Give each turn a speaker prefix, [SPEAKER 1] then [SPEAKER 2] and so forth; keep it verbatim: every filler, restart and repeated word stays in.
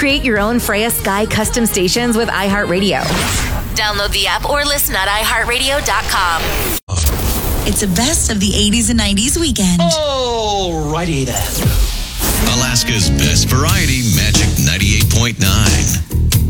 [SPEAKER 1] Create your own Freya Sky custom stations with iHeartRadio. Download the app or listen at i heart radio dot com.
[SPEAKER 2] It's a best of the eighties and nineties weekend.
[SPEAKER 3] Alrighty then.
[SPEAKER 4] Alaska's best variety, Magic ninety-eight point nine.